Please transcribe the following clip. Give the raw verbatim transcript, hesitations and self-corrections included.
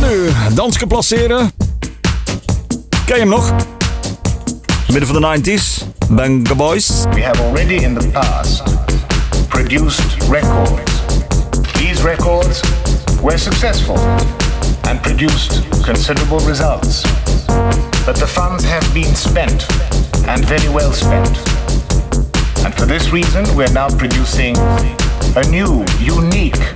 nu, Danske placeren. Ken je hem nog? Midden van de nineties, Banga Boys. We have already in the past produced records. These records were successful and produced considerable results. But the funds have been spent, and very well spent. And for this reason, we're now producing a new, unique